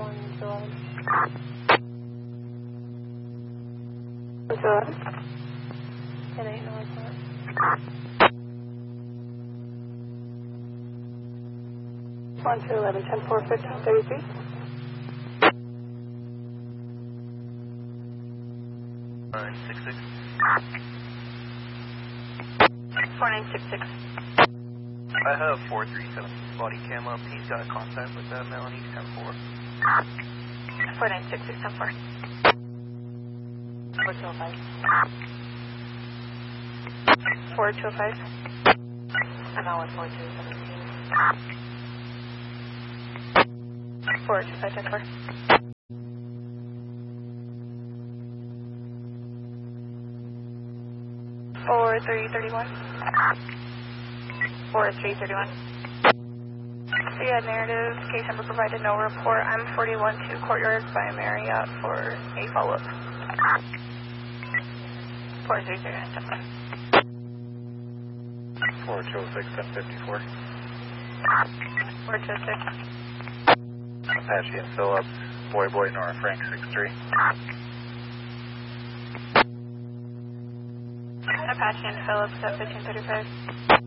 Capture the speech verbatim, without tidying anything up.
one to eleven. one to eleven. ten eight north one. one to eleven, ten four, fifteen thirty-three. nine six six. four nine six six. I have four three seven body cam up. He's got contact with uh, Melanie ten four. four nine six six, ten four. four two oh five. four two oh five. I'm out with four two seventeen. four two five, ten four. four three thirty-one. four three thirty-one. So yeah, narrative, case number provided, no report. I'm forty-one to Courtyard by Marriott for a follow-up. four three thirty-one, four two oh six, ten fifty-four. four two oh six. Apache and Phillips, Boy Boy Nora Frank six three. Apache and Phillips at fifteen thirty-five.